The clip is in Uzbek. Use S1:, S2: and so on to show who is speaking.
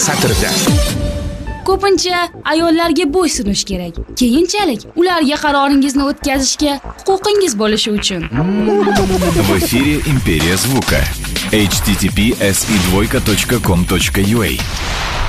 S1: satrda.
S2: Ko'pincha ayollarga bo'ysunish kerak. Keyinchalik ularga qaroringizni o'tkazishga huquqingiz bo'lishi uchun.
S3: В эфире Империя звука. https://com.ua